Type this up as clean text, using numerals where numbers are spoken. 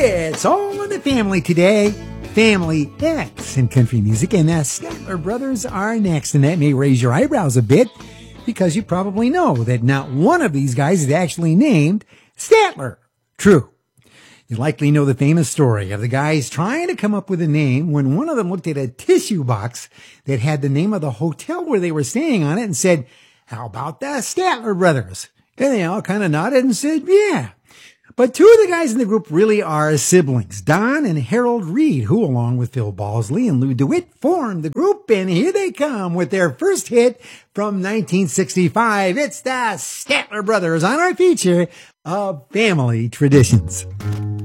It's all in the family today. Family X in country music, and the Statler Brothers are next, and that may raise your eyebrows a bit because you probably know that not one of these guys is actually named Statler. True. You likely know the famous story of the guys trying to come up with a name when one of them looked at a tissue box that had the name of the hotel where they were staying on it and said, "How about the Statler Brothers?" And they all kind of nodded and said, "Yeah." But two of the guys in the group really are siblings, Don and Harold Reed, who along with Phil Balsley and Lou DeWitt formed the group, and here they come with their first hit from 1965. It's the Statler Brothers on our feature of Family Traditions.